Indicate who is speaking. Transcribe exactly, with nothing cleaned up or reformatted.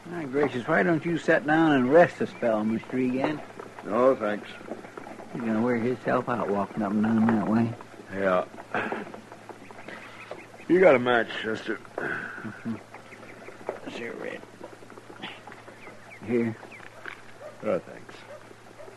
Speaker 1: My gracious, why don't you sit down and rest a spell, Mister Egan?
Speaker 2: No, thanks.
Speaker 1: He's gonna wear himself out walking up and down that way.
Speaker 2: Yeah. You got a match, Chester.
Speaker 1: Mm-hmm. Sure, Red. Here.
Speaker 2: Oh, thanks.